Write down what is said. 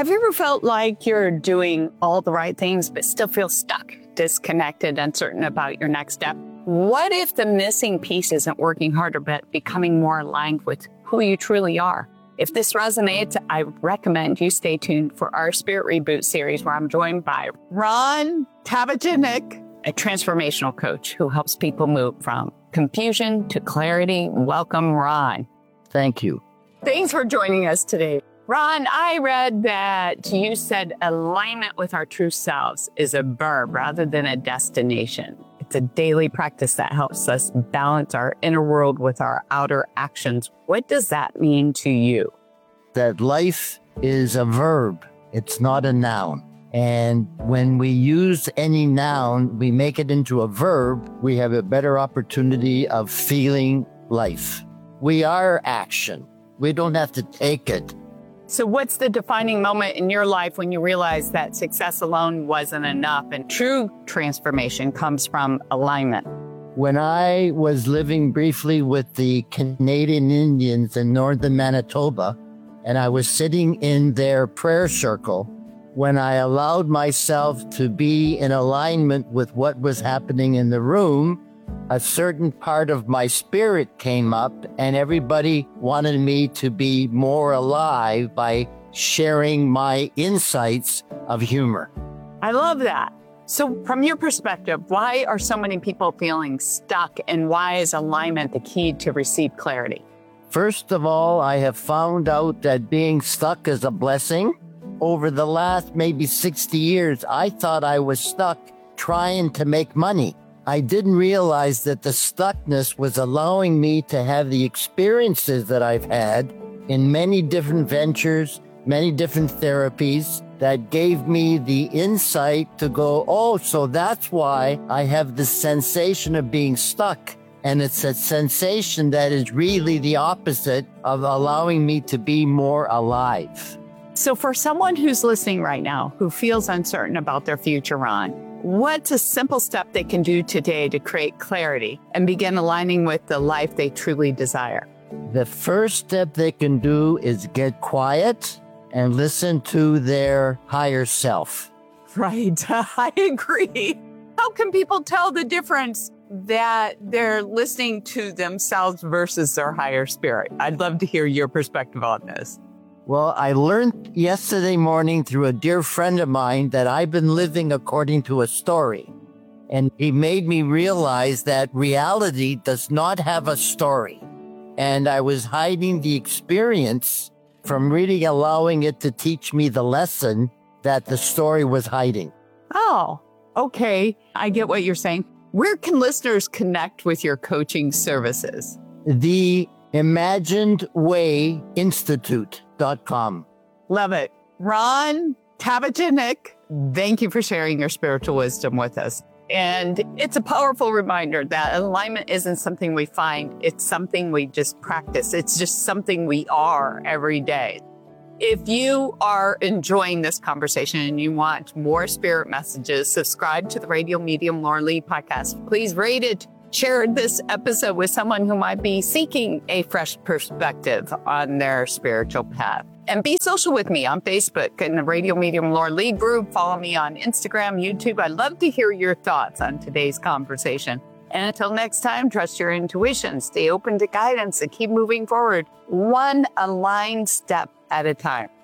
Have you ever felt like you're doing all the right things, but still feel stuck, disconnected, uncertain about your next step? What if the missing piece isn't working harder, but becoming more aligned with who you truly are? If this resonates, I recommend you stay tuned for our Spirit Reboot series, where I'm joined by Ron Tavagenic, a transformational coach who helps people move from confusion to clarity. Welcome, Ron. Thank you. Thanks for joining us today. Ron, I read that you said alignment with our true selves is a verb rather than a destination. It's a daily practice that helps us balance our inner world with our outer actions. What does that mean to you? That life is a verb. It's not a noun. And when we use any noun, we make it into a verb, we have a better opportunity of feeling life. We are action. We don't have to take it. So what's the defining moment in your life when you realize that success alone wasn't enough and true transformation comes from alignment? When I was living briefly with the Canadian Indians in northern Manitoba, and I was sitting in their prayer circle, when I allowed myself to be in alignment with what was happening in the room, a certain part of my spirit came up, and everybody wanted me to be more alive by sharing my insights of humor. I love that. So from your perspective, why are so many people feeling stuck, and why is alignment the key to receive clarity? First of all, I have found out that being stuck is a blessing. Over the last maybe 60 years, I thought I was stuck trying to make money. I didn't realize that the stuckness was allowing me to have the experiences that I've had in many different ventures, many different therapies that gave me the insight to go, oh, so that's why I have this sensation of being stuck. And it's a sensation that is really the opposite of allowing me to be more alive. So for someone who's listening right now, who feels uncertain about their future, Ron, what's a simple step they can do today to create clarity and begin aligning with the life they truly desire? The first step they can do is get quiet and listen to their higher self. Right. I agree. How can people tell the difference that they're listening to themselves versus their higher spirit? I'd love to hear your perspective on this. Well, I learned yesterday morning through a dear friend of mine that I've been living according to a story. And he made me realize that reality does not have a story. And I was hiding the experience from really allowing it to teach me the lesson that the story was hiding. Oh, okay. I get what you're saying. Where can listeners connect with your coaching services? The Imagined Way Institute.com. Love it. Ron Tavagenic, thank you for sharing your spiritual wisdom with us. And it's a powerful reminder that alignment isn't something we find. It's something we just practice. It's just something we are every day. If you are enjoying this conversation and you want more spirit messages, subscribe to the Radio Medium Laura Lee podcast. Please rate it. Share this episode with someone who might be seeking a fresh perspective on their spiritual path. And be social with me on Facebook in the Radio Medium Laura Lee group. Follow me on Instagram, YouTube. I'd love to hear your thoughts on today's conversation. And until next time, trust your intuition, stay open to guidance, and keep moving forward one aligned step at a time.